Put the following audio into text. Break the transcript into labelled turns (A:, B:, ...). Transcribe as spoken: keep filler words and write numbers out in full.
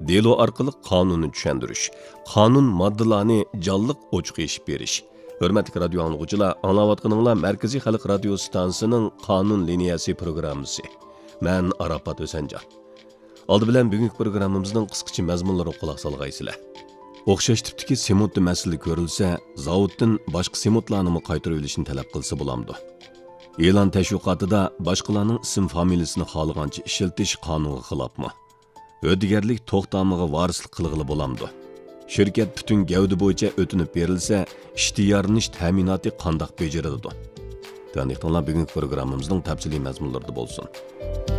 A: delo orqali qonunni tushuntirish, qonun moddalarini jonliq ochiq eshib berish. Hörmətli radio anlıqçılar, anlayatqanыңlar Mərkəzi Xalq Radio stansiyasının qanun liniyası proqramısı. Mən Arafat Ösəncan. Aldı bilən bugünkü proqramımızın qısqacha məzmunları qulaq salğaysızlar. Oxşaş tipdiki sementli məsələ görülsə, zavoddan başqa sementlarını qaytarıb olishni talab qilsa bo'lamdi. E'lon təşviqatida boshqalarning ism familiyasini xohlagancha ishiltish qonunga xilofmi? Ödəgərlik to'xtamiga varislik qilg'ili bo'lamdi. Şirket bütün gavdi bo'yicha o'tinib berilsa, ishtiyorlanish ta'minoti qandoq bejiriladi? Tanıqlanlar bugungi programmamızning tafsiliy mazmunlarida bo'lsin.